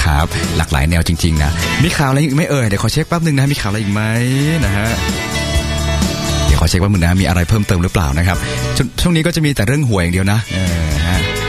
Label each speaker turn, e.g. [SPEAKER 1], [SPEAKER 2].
[SPEAKER 1] นะครับหลากหลายแนวจริงๆนะมีข่าวอะไรอีกไหมเดี๋ยวขอเช็คแป๊บนึงนะมีข่าวอะไรอีกไหมนะฮะเดี๋ยวขอเช็คว่ามึงนะมีอะไรเพิ่มเติมหรือเปล่านะครับช่วงนี้ก็จะมีแต่เรื่องหวยอย่างเดียวนะฮะ